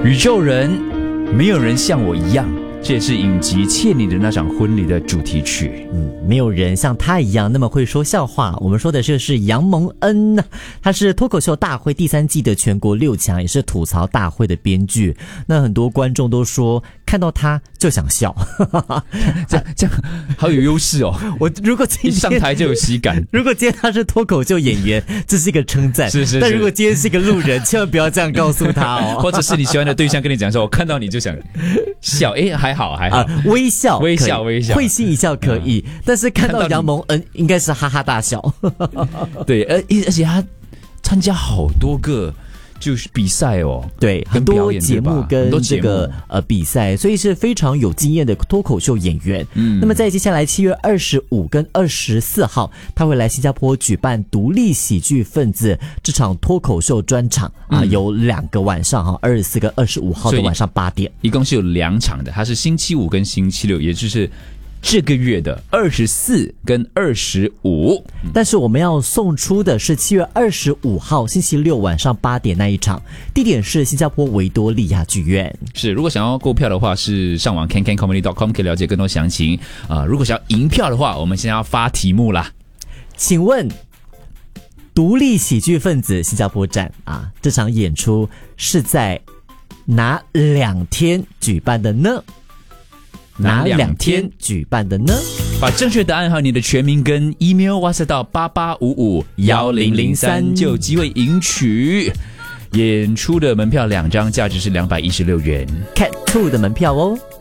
宇宙人，没有人像我一样，这也是影集《倩女的那场婚礼》的主题曲。 没有人像他一样那么会说笑话。我们说的是杨蒙恩，他是脱口秀大会第3季的全国6强，也是吐槽大会的编剧。那很多观众都说看到他就想笑， 这样好有优势哦。 我如果今天一上台就有喜感。 如果今天他是脱口秀演员，这是一个称赞。 是。 但如果今天是一个路人，千万不要这样告诉他哦。 或者是你喜欢的对象跟你讲说，我看到你就想笑，还好微笑，会心一笑可以，但是看到杨蒙恩应该是哈哈大笑。 对，而且他参加好多个就是比赛哦， 对，很多节目跟这个比赛，所以是非常有经验的脱口秀演员。那么在接下来7月25跟24号，他会来新加坡举办独立喜剧分子这场脱口秀专场有2个晚上24跟25号的晚上8点， 一共是有2场的，它是星期五跟星期六，也就是这个月的24跟25。 但是我们要送出的是7月25号星期六晚上8点那一场，地点是新加坡维多利亚剧院。 是，如果想要购票的话，是上网 cancancomedy.com 可以了解更多详情。如果想要赢票的话，我们现在要发题目啦。 请问独立喜剧分子新加坡站这场演出是在哪2天举办的呢？哪2天举办的呢？ 把正确答案和你的全名跟 email WhatsApp 到88551003，就有机会赢取演出的门票2张，价值是216元。 Cat 2的门票哦。